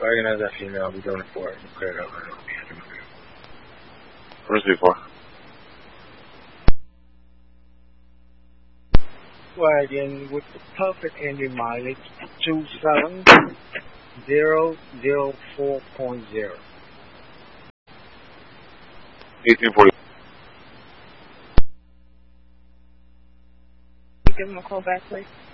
Recognize that female. We're doing it for it. Clear it up. Where's before? Wagon with the perfect engine mileage 27004.0. 1840. Give him a call back, please.